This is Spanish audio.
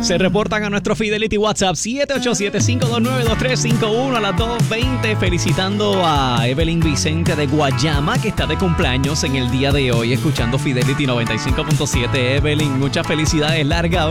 Se reportan a nuestro Fidelity WhatsApp 787-529-2351 a las 2:20, felicitando a Evelyn Vicente de Guayama, que está de cumpleaños en el día de hoy, escuchando Fidelity 95.7. Evelyn, muchas felicidades, larga